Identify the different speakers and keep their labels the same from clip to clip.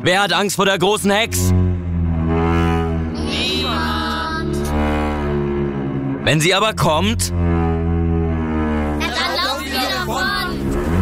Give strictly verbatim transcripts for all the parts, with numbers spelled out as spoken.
Speaker 1: Wer hat Angst vor der großen Hex?
Speaker 2: Niemand.
Speaker 1: Wenn sie aber kommt...
Speaker 2: Dann laufen wir davon.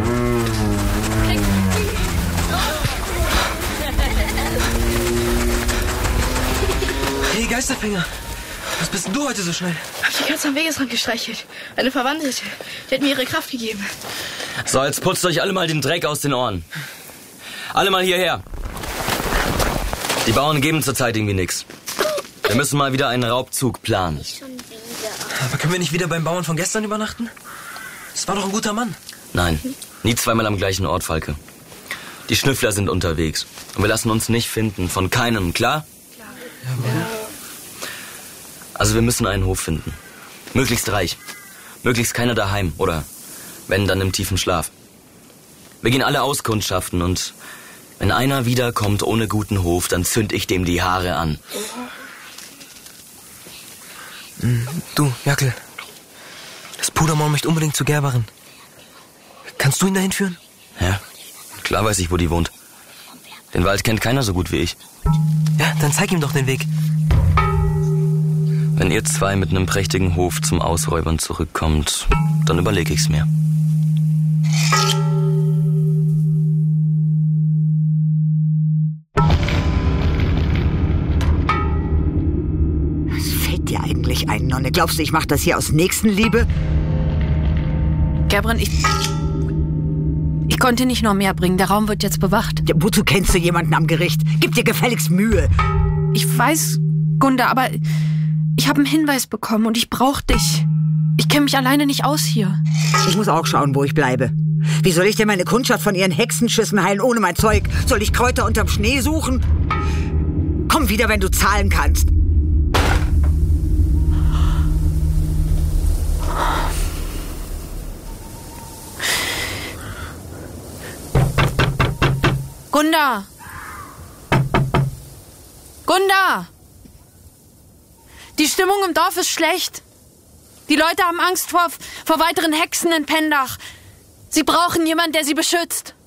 Speaker 3: Hey, Geisterfänger. Was bist denn du heute so schnell?
Speaker 4: Hab die Katze am Wegesrand gestreichelt. Eine Verwandelte. Die hat mir ihre Kraft gegeben.
Speaker 1: So, jetzt putzt euch alle mal den Dreck aus den Ohren. Alle mal hierher. Die Bauern geben zurzeit irgendwie nichts. Wir müssen mal wieder einen Raubzug planen.
Speaker 3: Aber können wir nicht wieder beim Bauern von gestern übernachten? Das war doch ein guter Mann.
Speaker 1: Nein, nie zweimal am gleichen Ort, Falke. Die Schnüffler sind unterwegs. Und wir lassen uns nicht finden. Von keinem, klar?
Speaker 4: Klar.
Speaker 3: Ja.
Speaker 1: Also wir müssen einen Hof finden. Möglichst reich. Möglichst keiner daheim. Oder wenn, dann im tiefen Schlaf. Wir gehen alle auskundschaften und wenn einer wiederkommt ohne guten Hof, dann zünd ich dem die Haare an.
Speaker 3: Du, Jackel. Das Pudermaul möchte unbedingt zu Gerberin. Kannst du ihn dahin führen?
Speaker 1: Ja, klar weiß ich, wo die wohnt. Den Wald kennt keiner so gut wie ich.
Speaker 3: Ja, dann zeig ihm doch den Weg.
Speaker 1: Wenn ihr zwei mit einem prächtigen Hof zum Ausräubern zurückkommt, dann überlege ich's mir.
Speaker 5: Was fällt dir eigentlich ein, Nonne? Glaubst du, ich mache das hier aus Nächstenliebe?
Speaker 6: Gerberin, ich... Ich konnte nicht noch mehr bringen. Der Raum wird jetzt bewacht.
Speaker 5: Ja, wozu kennst du jemanden am Gericht? Gib dir gefälligst Mühe.
Speaker 6: Ich weiß, Gunda, aber ich habe einen Hinweis bekommen und ich brauche dich. Ich kenne mich alleine nicht aus hier.
Speaker 5: Ich muss auch schauen, wo ich bleibe. Wie soll ich denn meine Kundschaft von ihren Hexenschüssen heilen ohne mein Zeug? Soll ich Kräuter unterm Schnee suchen? Komm wieder, wenn du zahlen kannst.
Speaker 6: Gunda! Gunda! Die Stimmung im Dorf ist schlecht. Die Leute haben Angst vor, vor weiteren Hexen in Pendach. Sie brauchen jemanden, der sie beschützt.